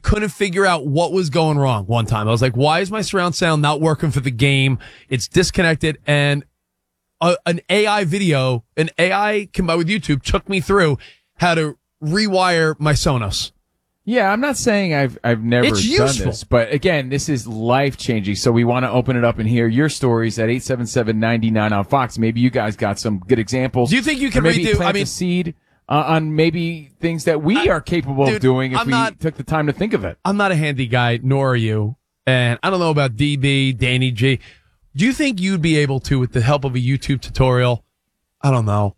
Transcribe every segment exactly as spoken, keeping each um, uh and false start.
couldn't figure out what was going wrong one time. I was like, why is my surround sound not working for the game? It's disconnected. And a, an A I video, an A I combined with YouTube took me through how to rewire my Sonos. Yeah, I'm not saying I've I've never It's done useful. this, but again, this is life changing. So we want to open it up and hear your stories at eight seven seven, nine nine on Fox. Maybe you guys got some good examples. Do you think you can Or maybe redo? plant I mean, the seed uh, on maybe things that we I- are capable dude, of doing if I'm we not- took the time to think of it. I'm not a handy guy, nor are you. And I don't know about D B, Danny G. Do you think you'd be able to, with the help of a YouTube tutorial, I don't know,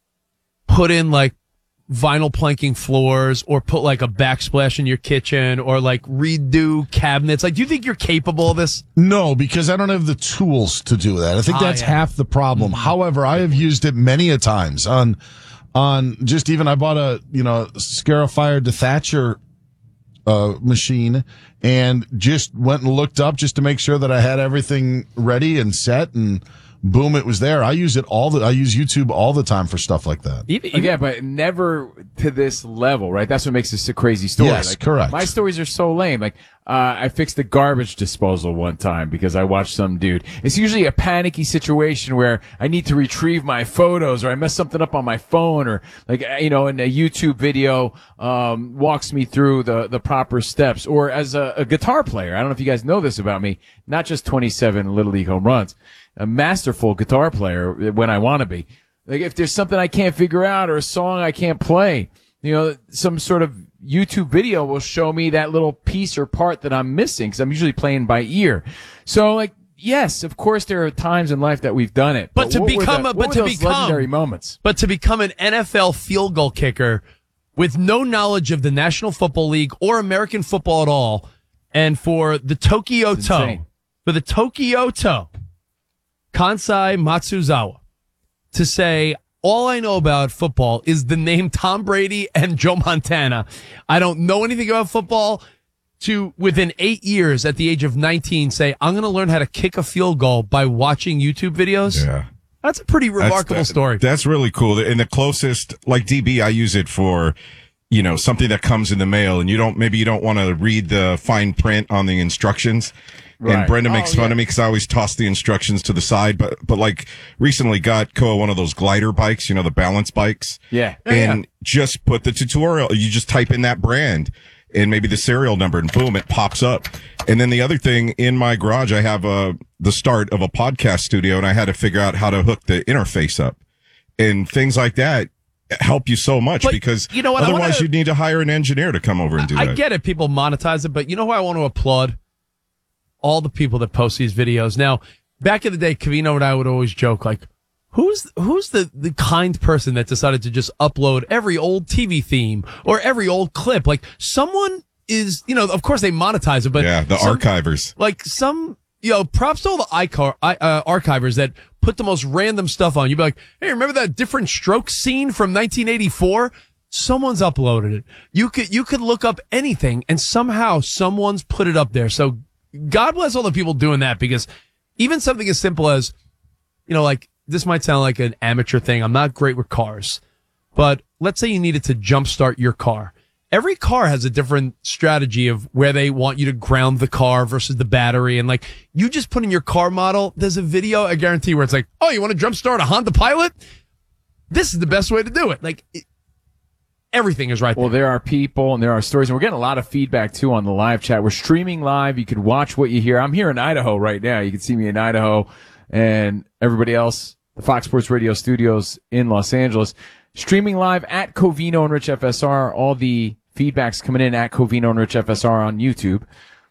put in like vinyl planking floors or put like a backsplash in your kitchen or like redo cabinets? Like, do you think you're capable of this? No, because I don't have the tools to do that. I think Ah, that's yeah. half the problem. Mm-hmm. However, I have used it many a times on, on just even, I bought a, you know, Scarifier to Thatcher, uh, machine and just went and looked up just to make sure that I had everything ready and set, and boom, it was there. I use it all the, I use YouTube all the time for stuff like that. Even, even- Yeah, but never to this level, right? That's what makes this a crazy story. Yes, like, correct. My stories are so lame. Like, uh, I fixed a garbage disposal one time because I watched some dude. It's usually a panicky situation where I need to retrieve my photos or I mess something up on my phone or like, you know, and a YouTube video, um, walks me through the, the proper steps. Or as a, a guitar player, I don't know if you guys know this about me, not just twenty-seven Little League home runs, a masterful guitar player when I want to be. Like if there's something I can't figure out or a song I can't play, you know, some sort of YouTube video will show me that little piece or part that I'm missing because I'm usually playing by ear. So like, yes, of course there are times in life that we've done it. But to what were become the- a- what but were to those become- legendary moments. But to become an N F L field goal kicker with no knowledge of the National Football League or American football at all, and for the Tokyo It's Toe, insane. for the Tokyo Toe, Kansai Matsuzawa, to say, all I know about football is the name Tom Brady and Joe Montana. I don't know anything about football. To, within eight years, at the age of nineteen, say, I'm going to learn how to kick a field goal by watching YouTube videos. Yeah. That's a pretty That's- remarkable that- story. That's really cool. And the closest, like D B, I use it for, you know, something that comes in the mail and you don't, maybe you don't want to read the fine print on the instructions. Right. And Brenda makes Oh, fun yeah. of me because I always toss the instructions to the side. But, but like recently got Koa one of those glider bikes, you know, the balance bikes. Yeah. And just put the tutorial, you just type in that brand and maybe the serial number and boom, it pops up. And then the other thing in my garage, I have a, the start of a podcast studio and I had to figure out how to hook the interface up and things like that help you so much But because you know what, I otherwise wanna- you'd need to hire an engineer to come over and do I that. get it. People monetize it, but you know who I want to applaud? All the people that post these videos. Now, back in the day, Cavino and I would always joke, like, who's, who's the, the kind person that decided to just upload every old T V theme or every old clip? Like, someone is, you know, of course they monetize it, but Yeah, the some- archivers. like some, you know, props to all the icar, I- uh, archivers that put the most random stuff on. You'd be like, hey, remember that different stroke scene from nineteen eighty-four? Someone's uploaded it. You could, you could look up anything and somehow someone's put it up there. So God bless all the people doing that, because even something as simple as, you know, like this might sound like an amateur thing. I'm not great with cars, but let's say you needed to jumpstart your car. Every car has a different strategy of where they want you to ground the car versus the battery. And like, you just put in your car model, there's a video, I guarantee, where it's like, oh, you want to jumpstart a Honda Pilot? This is the best way to do it. Like, it, everything is right there. Well, there are people and there are stories, and we're getting a lot of feedback too on the live chat. We're streaming live. You can watch what you hear. I'm here in Idaho right now. You can see me in Idaho, and everybody else, the Fox Sports Radio studios in Los Angeles, streaming live at Covino and Rich F S R. All the feedback's coming in at Covino and Rich F S R on YouTube.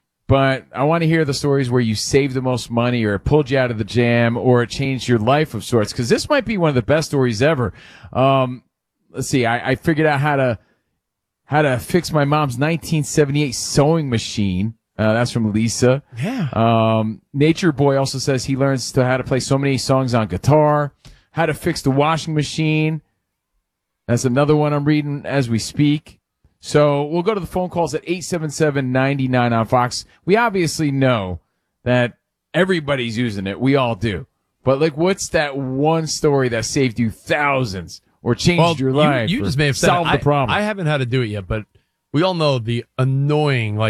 But I want to hear the stories where you saved the most money or it pulled you out of the jam or it changed your life of sorts, because this might be one of the best stories ever. Um, let's see. I, I figured out how to how to fix my mom's nineteen seventy-eight sewing machine. Uh, that's from Lisa. Yeah. Um, Nature Boy also says he learns to how to play so many songs on guitar. How to fix the washing machine. That's another one I'm reading as we speak. So we'll go to the phone calls at eight seven seven, nine nine on Fox. We obviously know that everybody's using it. We all do. But like, what's that one story that saved you thousands or changed Well, your you- life? You, or just may have said solved it. the problem. I, I haven't had to do it yet, but we all know the annoying, like,